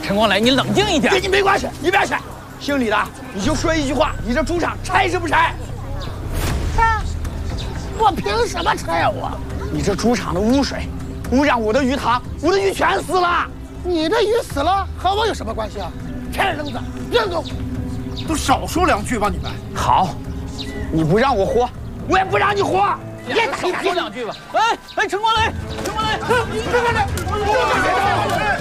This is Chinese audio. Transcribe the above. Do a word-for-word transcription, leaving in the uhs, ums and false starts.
陈光磊，你冷静一点。 跟你没关系，你别去。姓李的，你就说一句话，你这主场拆是不拆？ 拆。我凭什么拆呀我？ 你这主场的污水，污染我的鱼塘，我的鱼全死了。 你的鱼死了和我有什么关系啊？天扔子，扔走！ 都少说两句吧，你们。 好，你不让我活，我也不让你活。 别少说两句吧。哎哎，陈光磊，陈光磊， 陈光磊，